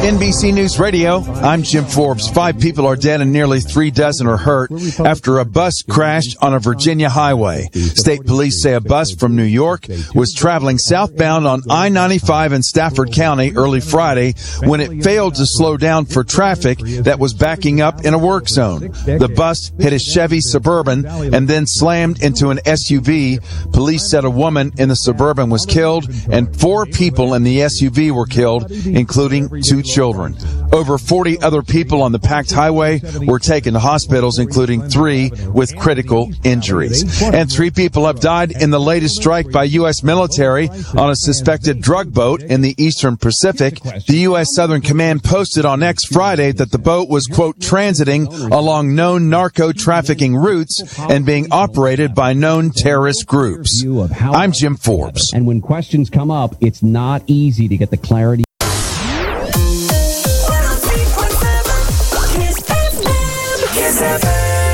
NBC News Radio, I'm Jim Forbes. 5 people are dead and nearly 3 dozen are hurt after a bus crashed on a Virginia highway. State police say a bus from New York was traveling southbound on I-95 in Stafford County early Friday when it failed to slow down for traffic that was backing up in a work zone. The bus hit a Chevy Suburban and then slammed into an SUV. Police said a woman in the Suburban was killed and 4 people in the SUV were killed, including 2 children. Over 40 other people on the packed highway were taken to hospitals, including 3 with critical injuries. And 3 people have died in the latest strike by U.S. military on a suspected drug boat in the Eastern Pacific. The U.S. Southern Command posted on X Friday that the boat was, quote, transiting along known narco-trafficking routes and being operated by known terrorist groups. I'm Jim Forbes. And when questions come up, it's not easy to get the clarity. Kiss FM.